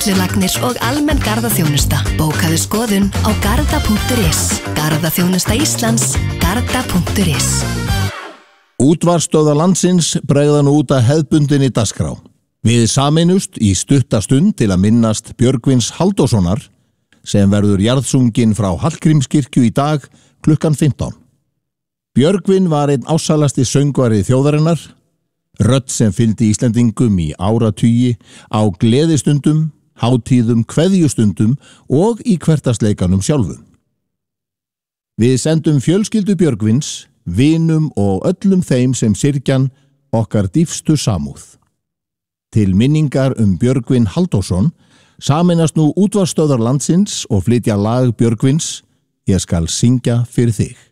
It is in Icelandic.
Greiðslulagnir og almenn garðaþjónusta. Bókaðu skoðun á garda.is. Garðaþjónusta Íslands, garda.is. Útvarpsstöðvar landsins bregða nú út að hefðbundinni dagskrá. Við sameinumst í stutta stund til að minnast Björgvins Halldórssonar sem verður jarðsunginn frá Hallgrímskirkju í dag klukkan 15. Björgvin var einn ásælasti söngvari þjóðarinnar, rödd sem fylgdi Íslendingum í áratugi á gleðistundum, hátíðum, kveðjustundum og í hversdagsleikanum sjálfum. Við sendum fjölskyldu Björgvins, vinum og öllum þeim sem syrgjan okkar dýpstu samúð. Til minningar Björgvin Halldórsson sameinast nú útvarpsstöðvar landsins og flytja lag Björgvins, Ég skal syngja fyrir þig.